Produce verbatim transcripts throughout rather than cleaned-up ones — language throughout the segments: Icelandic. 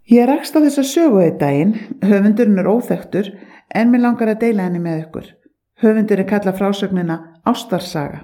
Ég rakst á þessa sögu einn daginn, höfundurinn er óþekktur en mér langar að deila henni með ykkur. Höfundurinn kallar frásögnina Ástarsaga.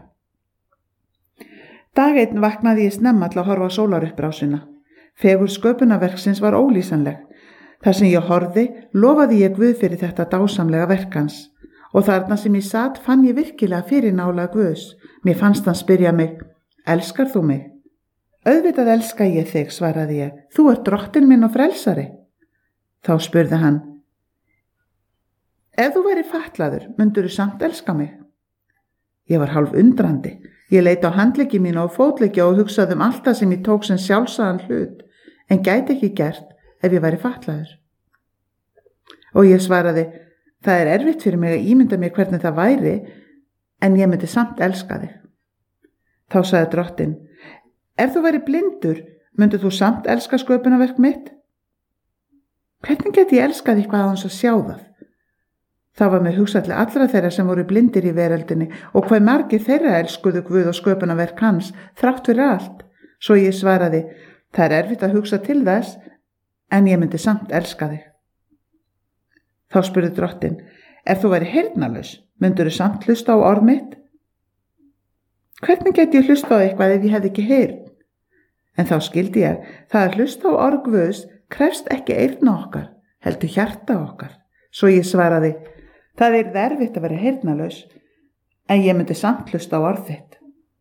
Dag einn vaknaði ég snemma til að horfa á sólaruppbrásina. Fegur sköpunarverksins var ólýsanleg. Þar sem ég horfði, lofaði ég Guð fyrir þetta dásamlega verk hans. Og þarna sem ég sat fann ég virkilega fyrir nála Guðs. Mér fannst hann spyrja mig, elskar þú mig? Auðvitað elska ég þig, svaraði ég. Þú ert drottinn minn og frelsari. Þá spurði hann, ef þú væri fatlaður, mundur þú samt elska mig? Ég var hálf undrandi. Ég leit á handleggi mína og fótleggja og hugsaði um allt það sem ég tók sem sjálfsagðan hlut, en gæti ekki gert ef ég væri fatlaður. Og ég svaraði, það er erfitt fyrir mig að ímynda mér hvernig það væri, en ég myndi samt elska þig. Þá sagði drottinn, ef þú væri blindur, myndir þú samt elska sköpunarverk mitt? Hvernig geti ég elskað eitthvað aðeins að sjá það? Það var með hugsað til allra þeirra sem voru blindir í veröldinni og hvað margir þeirra elskuðu Guð og sköpunarverk hans þrátt fyrir allt. Svo ég svaraði, það er erfitt að hugsa til þess, en ég myndi samt elska þig. Þá spurði drottinn, ef þú væri heyrnarlaus, myndir þú samt hlusta á orð mitt? Hvernig geti ég hlusta á eitthvað ef ég hefði ekki heyrn? En þá skildi ég, það að hlusta á orð Guðs krefst ekki eyrna okkar, heldur hjarta okkar. Svo ég svaraði, það er erfitt að vera heyrnarlaus, en ég myndi samt hlusta á orð þitt.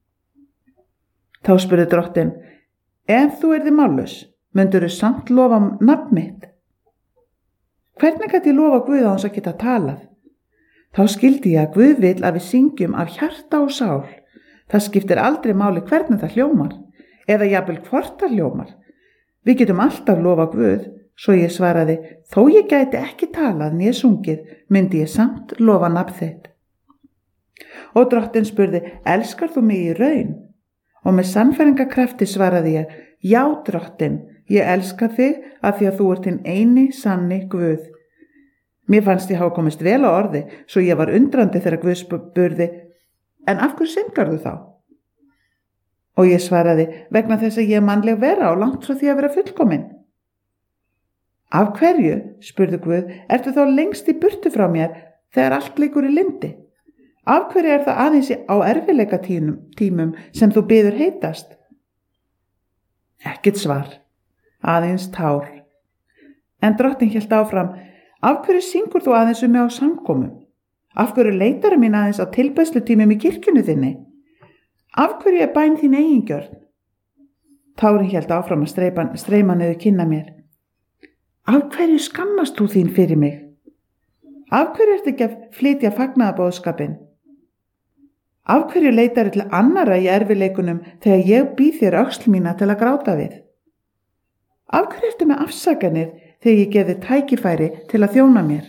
Þá spurði drottinn, ef þú yrði mállaus, myndir þú samt lofa nafn mitt? Hvernig gæti ég lofa Guð á hans að geta talað? Þá skildi ég að Guð vill að við syngjum af hjarta og sál. Það skiptir aldrei máli hvernig það hljómar, eða jafnvel hvort það hljómar. Við getum alltaf lofa Guð, svo ég svaraði, þó ég gæti ekki talað né sungið, myndi ég samt lofa nafn þitt. Og drottinn spurði, elskar þú mig í raun? Og með sannfæringarkrafti svaraði ég, já drottinn, ég elska þig af því að þú ert hinn eini sanni Guð. Mér fannst ég hafa komist vel á orði, svo ég var undrandi þegar Guð spurði, en af hverju syngarðu þá? Og ég svaraði, vegna þess að ég er mannleg vera og langt frá því að vera fullkomin. Af hverju, spurði Guð, ertu þá lengst í burtu frá mér þegar allt leikur í lyndi? Af hverju er það aðeins á erfiðleika tímum, tímum sem þú biður heitast? Ekkert svar, aðeins tár. En drottinn hélt áfram, af hverju syngur þú aðeins um mig á samkomum? Af hverju leitar mín aðeins á tilbærslutímum í kirkjunni þinni? Af hverju er bæn þín eigingjörn? Tárin hélt áfram að streyma, streyma niður kynna mér. Af hverju skammast þú þín fyrir mig? Af hverju ertu ekki að flytja fagnaðarboðskapinn? Af hverju leitar til annara í erfiðleikunum þegar ég býð þér öxl mína til að gráta við? Af hverju ertu með afsakanir þegar ég gefi tækifæri til að þjóna mér?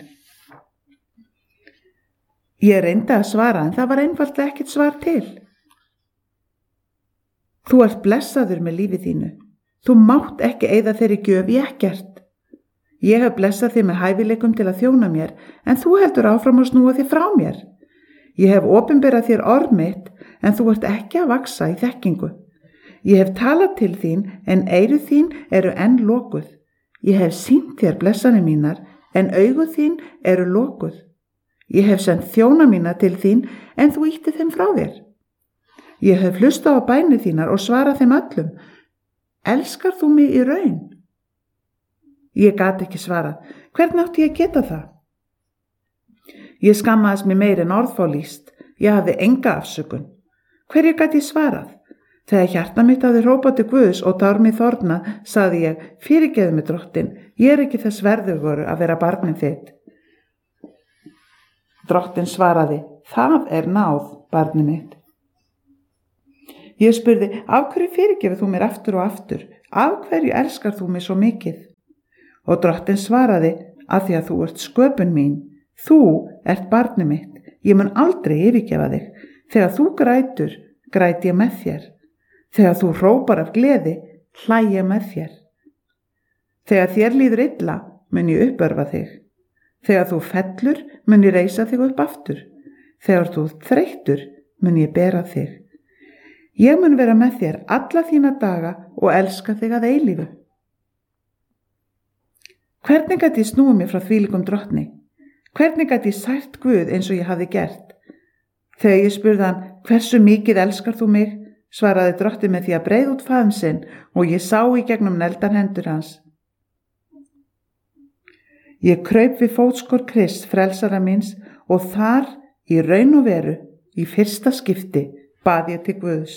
Ég reyndi að svara en það var einfaldlega ekkert svar til. Þú ert blessaður með lífi þínu. Þú mátt ekki eyða þeirri gjöf í ekkert. Ég hef blessað þig með hæfileikum til að þjóna mér, en þú heldur áfram að snúa þig frá mér. Ég hef opinberað þér orð mitt, en þú ert ekki að vaxa í þekkingu. Ég hef talað til þín, en eyru þín eru enn lokuð. Ég hef sýnt þér blessanir mínar, en augu þín eru lokuð. Ég hef sendt þjóna mína til þín, en þú ýtti þeim frá þér. Ég hef hlustað á bænir þínar og svarað þeim öllum. Elskar þú mig í raun? Ég gat ekki svarað. Hvernig átti ég að geta það? Ég skammaðist mig meir en orðfá lýst. Ég hafði enga afsökun. Hverju gat ég svarað? Þegar hjarta mitt hafði hrópað til Guðs og tár mig þornað, sagði ég, fyrirgeðu mig drottinn, ég er ekki þess verðugur að vera barnið þitt. Drottinn svaraði, það er náð, barnið mitt. Ég spurði, af hverju fyrirgefur þú mér aftur og aftur? Af hverju elskar þú mig svo mikið? Og drottinn svaraði, að því að þú ert sköpun mín. Þú ert barnið mitt. Ég mun aldrei yfirgefa þig. Þegar þú grætur, græt ég með þér. Þegar þú hrópar af gleði, hlæ ég með þér. Þegar þér líður illa, mun ég uppörfa þig. Þegar þú fellur, mun ég reisa þig upp aftur. Þegar þú þreyttur, mun ég bera þig. Ég mun vera með þér alla þína daga og elska þig að eilífu. Hvernig gæti ég snúið mér frá þvílíkum drottni? Hvernig gæti ég sært Guð eins og ég hafði gert? Þegar ég spurði hann, hversu mikið elskar þú mig? Svaraði drottinn með því að breiða út faðm sinn og ég sá í gegnum neldar hendur hans. Ég kraup við fótskor Krists frelsara míns og þar í raun og veru, í fyrsta skipti, bað ég til Guðs.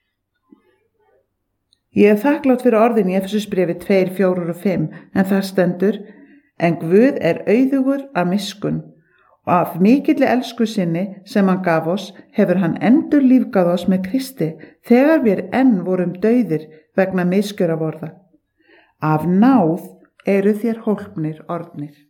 Ég er þakklátt fyrir orðin í Efesusbréfi tvö, fjögur og fimm, en það stendur: En Guð er auðugur af miskunn og af mikilli elsku sinni sem hann gaf oss hefur hann endur lífgað oss með Kristi þegar við enn vorum dauðir vegna misgjörðavorða. Af náð eru þér hólpnir orðnir.